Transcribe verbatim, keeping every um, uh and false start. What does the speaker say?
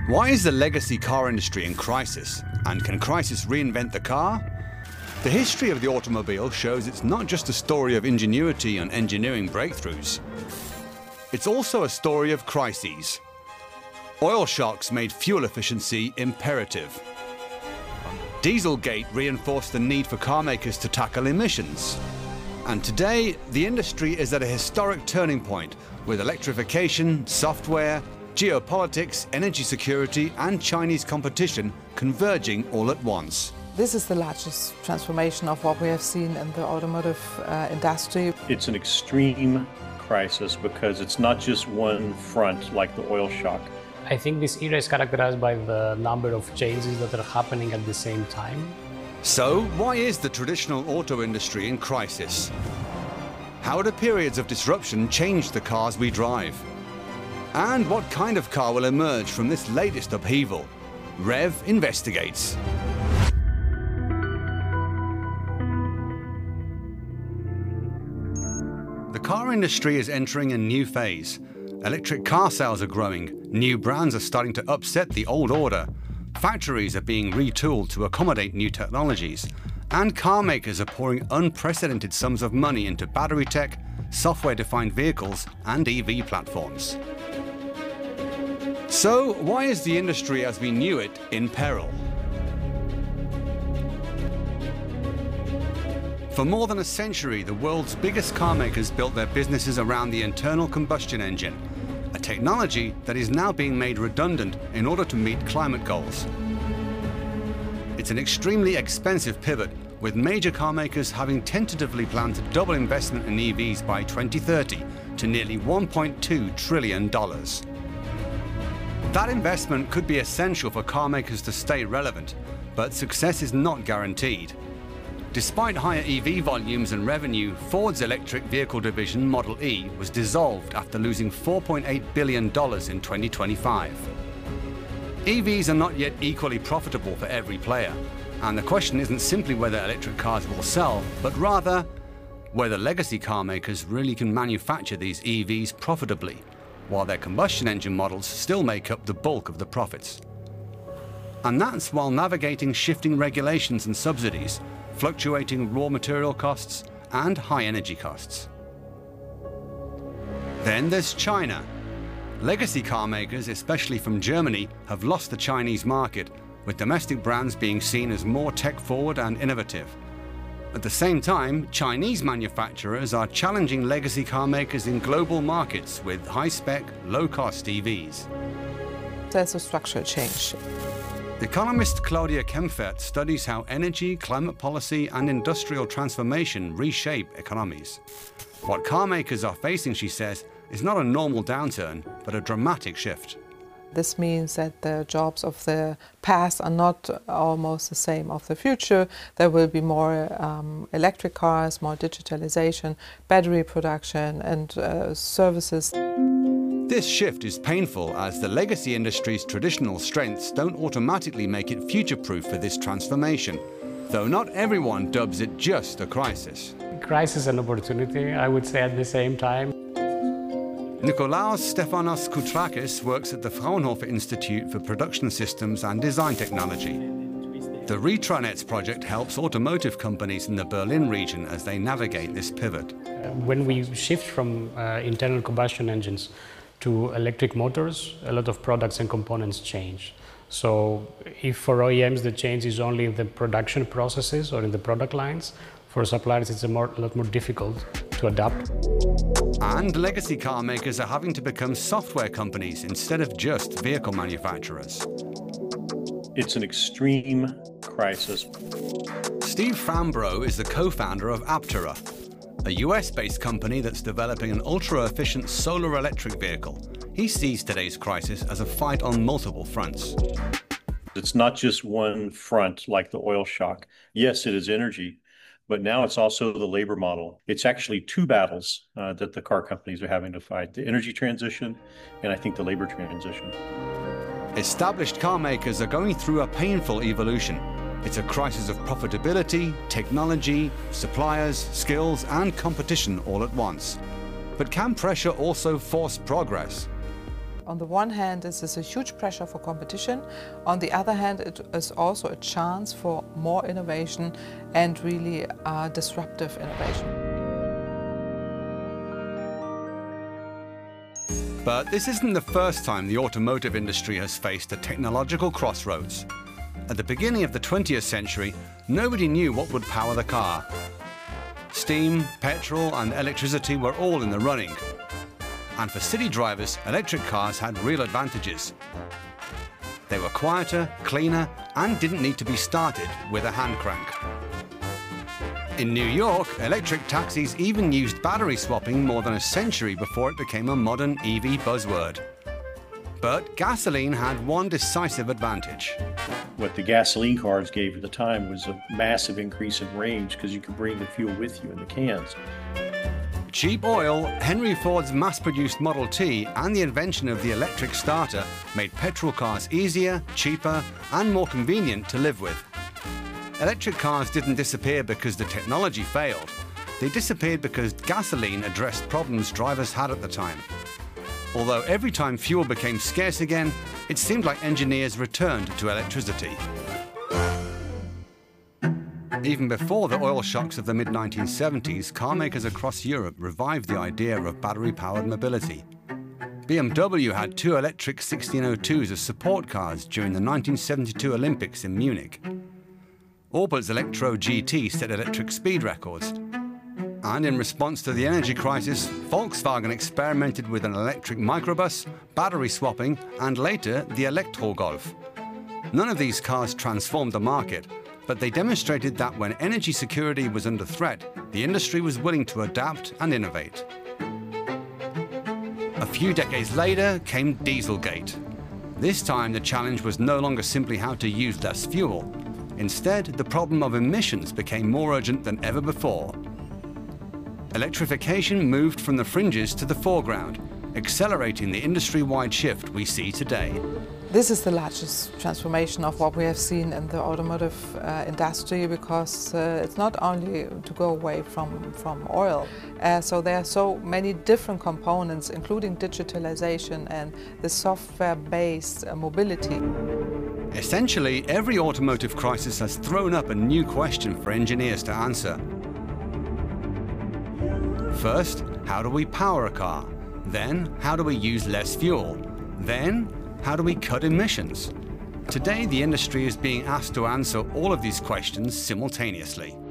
Why is the legacy car industry in crisis? And can crisis reinvent the car? The history of the automobile shows it's not just a story of ingenuity and engineering breakthroughs. It's also a story of crises. Oil shocks made fuel efficiency imperative. Dieselgate reinforced the need for car makers to tackle emissions. And today, the industry is at a historic turning point with electrification, software, geopolitics, energy security, and Chinese competition converging all at once. This is the largest transformation of what we have seen in the automotive uh, industry. It's an extreme crisis because it's not just one front like the oil shock. I think this era is characterized by the number of changes that are happening at the same time. So, why is the traditional auto industry in crisis? How do periods of disruption change the cars we drive? And what kind of car will emerge from this latest upheaval? Rev investigates. The car industry is entering a new phase. Electric car sales are growing, new brands are starting to upset the old order, factories are being retooled to accommodate new technologies, and car makers are pouring unprecedented sums of money into battery tech, software-defined vehicles, and E V platforms. So, why is the industry as we knew it in peril? For more than a century, the world's biggest car makers built their businesses around the internal combustion engine, a technology that is now being made redundant in order to meet climate goals. It's an extremely expensive pivot, with major car makers having tentatively planned to double investment in E Vs by twenty thirty to nearly one point two trillion dollars. That investment could be essential for car makers to stay relevant, but success is not guaranteed. Despite higher E V volumes and revenue, Ford's electric vehicle division, Model E, was dissolved after losing four point eight billion dollars in twenty twenty-five. E Vs are not yet equally profitable for every player, and the question isn't simply whether electric cars will sell, but rather whether legacy car makers really can manufacture these E Vs profitably, while their combustion engine models still make up the bulk of the profits. And that's while navigating shifting regulations and subsidies, fluctuating raw material costs, and high energy costs. Then there's China. Legacy car makers, especially from Germany, have lost the Chinese market, with domestic brands being seen as more tech-forward and innovative. At the same time, Chinese manufacturers are challenging legacy car makers in global markets with high-spec, low-cost E Vs. There's a structural change. Economist Claudia Kempfert studies how energy, climate policy, and industrial transformation reshape economies. What car makers are facing, she says, is not a normal downturn, but a dramatic shift. This means that the jobs of the past are not almost the same of the future. There will be more um, electric cars, more digitalization, battery production, and uh, services. This shift is painful as the legacy industry's traditional strengths don't automatically make it future-proof for this transformation, though not everyone dubs it just a crisis. Crisis and opportunity, I would say at the same time. Nikolaos Stefanos Koutrakis works at the Fraunhofer Institute for Production Systems and Design Technology. The Retronets project helps automotive companies in the Berlin region as they navigate this pivot. When we shift from uh, internal combustion engines to electric motors, a lot of products and components change. So if for O E Ms the change is only in the production processes or in the product lines, for suppliers it's a, more, a lot more difficult to adapt. And legacy car makers are having to become software companies instead of just vehicle manufacturers. It's an extreme crisis. Steve Frambrough is the co-founder of Aptera, a U S-based company that's developing an ultra-efficient solar electric vehicle. He sees today's crisis as a fight on multiple fronts. It's not just one front like the oil shock. Yes, it is energy, but now it's also the labor model. It's actually two battles uh, that the car companies are having to fight, the energy transition and I think the labor transition. Established car makers are going through a painful evolution. It's a crisis of profitability, technology, suppliers, skills, and competition all at once. But can pressure also force progress? On the one hand, this is a huge pressure for competition. On the other hand, it is also a chance for more innovation and really uh, disruptive innovation. But this isn't the first time the automotive industry has faced a technological crossroads. At the beginning of the twentieth century, nobody knew what would power the car. Steam, petrol, and electricity were all in the running. And for city drivers, electric cars had real advantages. They were quieter, cleaner, and didn't need to be started with a hand crank. In New York, electric taxis even used battery swapping more than a century before it became a modern E V buzzword. But gasoline had one decisive advantage. What the gasoline cars gave at the time was a massive increase in range because you could bring the fuel with you in the cans. Cheap oil, Henry Ford's mass-produced Model T, and the invention of the electric starter made petrol cars easier, cheaper, and more convenient to live with. Electric cars didn't disappear because the technology failed. They disappeared because gasoline addressed problems drivers had at the time. Although every time fuel became scarce again, it seemed like engineers returned to electricity. Even before the oil shocks of the mid nineteen seventies, car makers across Europe revived the idea of battery-powered mobility. B M W had two electric sixteen oh twos as support cars during the nineteen seventy-two Olympics in Munich. Opel's Electro G T set electric speed records. And in response to the energy crisis, Volkswagen experimented with an electric microbus, battery swapping, and later the Elektrogolf. None of these cars transformed the market, but they demonstrated that when energy security was under threat, the industry was willing to adapt and innovate. A few decades later came Dieselgate. This time the challenge was no longer simply how to use less fuel. Instead, the problem of emissions became more urgent than ever before. Electrification moved from the fringes to the foreground, accelerating the industry-wide shift we see today. This is the largest transformation of what we have seen in the automotive uh, industry, because uh, it's not only to go away from, from oil. Uh, so there are so many different components, including digitalization and the software-based uh, mobility. Essentially, every automotive crisis has thrown up a new question for engineers to answer. First, how do we power a car? Then, how do we use less fuel? Then, how do we cut emissions? Today, the industry is being asked to answer all of these questions simultaneously.